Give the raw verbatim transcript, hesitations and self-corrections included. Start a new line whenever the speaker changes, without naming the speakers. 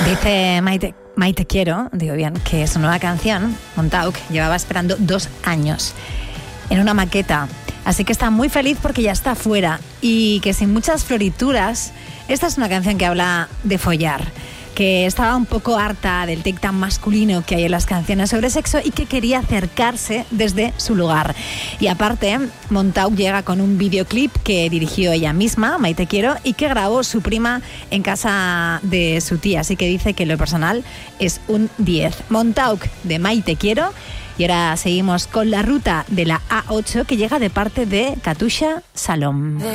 Dice Maite, Maite Quiero, digo bien, que su nueva canción, Montauk, llevaba esperando dos años en una maqueta. Así que está muy feliz porque ya está fuera y que sin muchas florituras, esta es una canción que habla de follar, que estaba un poco harta del tic tan masculino que hay en las canciones sobre sexo y que quería acercarse desde su lugar. Y aparte, Montauk llega con un videoclip que dirigió ella misma, Maite Quiero, y que grabó su prima en casa de su tía. Así que dice que en lo personal es un diez. Montauk de Maite Quiero. Y ahora seguimos con la ruta de la A ocho que llega de parte de Katusha Salom.